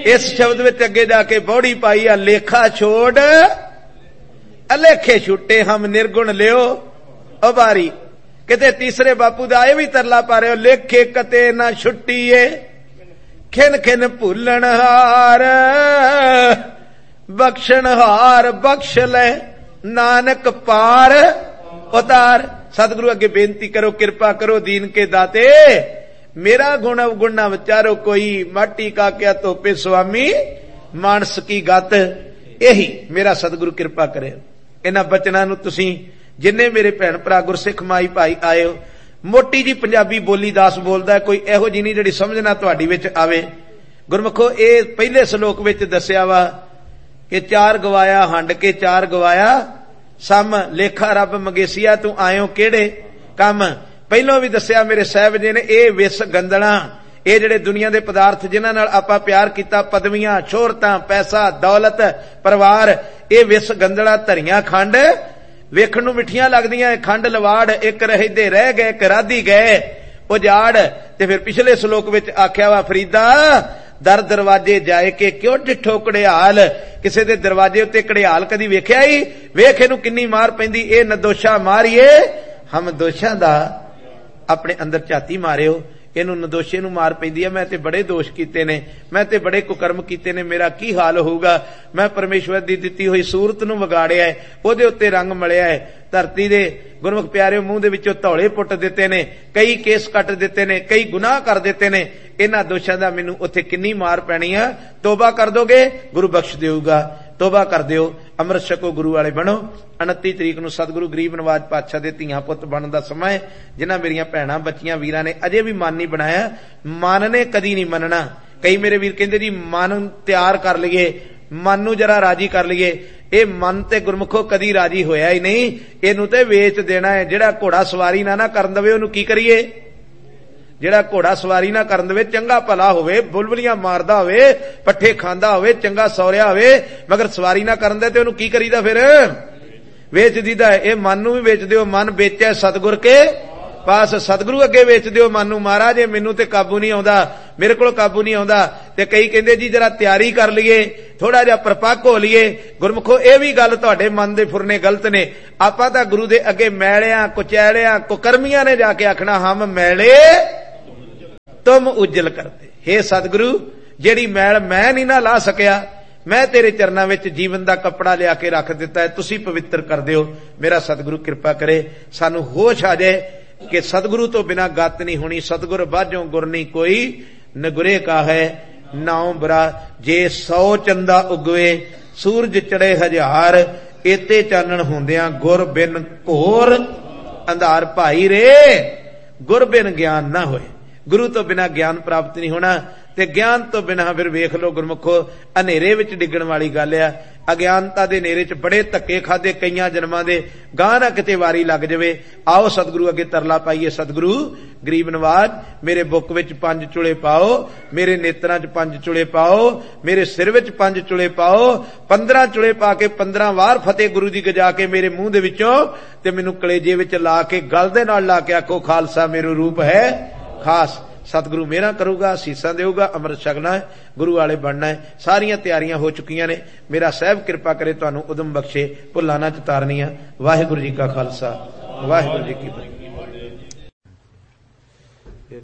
इस शब्द विच अगे जाके बौड़ी पाई आ, लेखा छोड़ अलेखे छुट्टे हम निर्गुण लियो उबारी। किते तीसरे बापू दा ये भी तरला पा रहे हो, लेखे कते ना छुट्टीए खिन खिन भूलन हार बख्शण हार बख्श ले नानक पार उतार। सतगुरु अगे बेनती करो, कृपा करो दीन के दाते, मेरा गुण अवगुण ना विचारो कोई, माटी का क्या तोपे स्वामी मानस की गत। यही मेरा सतगुरु कृपा करे। इन्हां बचनां नूं तुसीं जिन्ने मेरे भैण भरा गुरसिख माई भाई आए हो, मोटी जी पंजाबी बोली दास बोलदा है, कोई इहो जी नहीं जिहड़ी समझना तुहाडी विच आवे। गुरमुखो ये पहले श्लोक विच दस्सिया वा कि चार गवाया हंड के चार गवाया सम, लेखा रब मंगेसिया तू आयो केड़े कम। पहलों भी दस्सिया मेरे साहब जी ने, ये विस गंदड़ा, ये जिहड़े दुनिया दे पदार्थ जिन्हां नाल आपां प्यार कीता, पदवियां शोहरतां पैसा दौलत परिवार, ये विस गंदड़ा धरियां खंड वेखण नूं मिठियां लगदियां, खंड लवाड़ एक रहदे रह गए एक राधी गए उजाड़। ते फिर पिछले श्लोक विच आख्या वा, फरीदा दर दरवाजे जाए के क्यों डिठो कड़ियाल। किसी दे दरवाजे उत्ते कड़ियाल कदी वेख्या ही? वेख इहनूं किन्नी मार पैंदी, ए नदोशा मारिए हम दोषां दा अपने अंदर झाती मारियो। इहनूं नदोशे नूं मार पैंदी है, मैं ते बड़े दोष कीते ने, मैं ते बड़े कुकर्म कीते ने, मेरा की हाल होऊगा। मैं परमेश्वर दी दित्ती होई सूरत नूं विगाड़िया है, ओहदे उत्ते रंग मलिया है, धरती दे गुरमुख प्यारे मूंह दे विचों धौले पुट दिते ने, कई केस कट दिते ने, कई गुनाह कर दिते ने। इन्हां दोषां दा मैनूं उत्थे किन्नी मार पैणी है। तौबा कर दोगे गुरु बख्श देऊगा, तौबा कर दिओ, अमृत छको, गुरु वाले बनो। 29 तरीक नूं सतगुरु गरीब नवाज पातशाह दे धीआं पुत्त बनन दा समां है। जिन्हां मेरियां भैणां बच्चियां वीरां ने अजे भी मन नहीं बनाया, मन ने कदी नहीं मनना। कई मेरे वीर कहंदे जी मन तैयार कर लईए, मन नूं जरा राजी कर लईए। ये मन ते गुरमुखो कदी राजी होया ही नहीं, इहनूं ते वेच देना है। जिहड़ा घोड़ा सवारी ना करन देवे ओनूं की करिए? जिहड़ा घोड़ा सवारी ना करन देवे, चंगा भला होवे, बुलबुलियां मारदा होवे, पट्ठे खांदा होवे, चंगा सौरिया होवे, मगर सवारी ना करन दे ते ओनूं की करीदा? फिर वेच दीदा है। ये मन नूं भी वेच दिओ, मन बेचे सतगुर के पास, सतगुरु अगे वेच दिओ मन नूं। महाराज ये मैनूं ते काबू नहीं आउंदा, मेरे कोल काबू नहीं आउंदा। ते कई कहंदे जी जरा तैयारी कर लईए, थोड़ा जिहा परपक्क हो लईए। गुरमुखो ये भी गल तुहाडे मन दे फुरने गलत ने। आपां तां गुरु दे अगे मैलियां कुचैलियां कुकर्मियां ने जाके आखना हम मैले तुम उज्जल करते। हे सतगुरु जेड़ी मैल मैं नहीं ना ला सकिया, मैं तेरे चरनां विच जीवन दा कपड़ा लिया के रख दिता है, तुसी पवित्र कर दिओ। मेरा सतगुरु कृपा करे, सानू होश आ जाए कि सतगुरु तो बिना गत नहीं होनी। सतगुर बाझों गुर नहीं कोई, नगुरे का है नाउ बरा। जे 100 चंदा उगवे सूरज चढ़े 1000, एते चानण होंदियां गुर बिन घोर अंधार। भाई रे गुर बिन ज्ञान ना होए, गुरु तो बिना ज्ञान प्राप्त नहीं होना, ते ज्ञान तो बिना फिर वेख लो गुरमुखो हनेरे विच डिगण वाली गल आ। अज्ञानता दे नेरे च बड़े धक्के खादे कईयां जन्मां दे, गां ना किते वारी लग जावे। आओ सतगुरु अगे तरला पाईए, सतगुरु गरीब नवाज मेरे बुक विच 5 चुले पाओ, मेरे नेत्रां च 5 चुले पाओ, मेरे सिर विच 5 चुले पाओ। 15 चुले पा के 15 वार फतेह गुरु दी गजा के मेरे मूंह दे विचों ते मैनूं कलेजे विच ला के गल दे नाल ला के आखो खालसा मेरो रूप है खास। सतगुरु मेहर करूगा, असीसां देऊगा, अमृत छकना है, गुरु वाले बनना है। सारियां तैयारियां हो चुकियां ने। मेरा साहब कृपा करे तुहानूं उदम बख्शे, भुल्लां ना च तारनियां। वाहिगुरू जी का खालसा, वाहिगुरू जी की फतेह।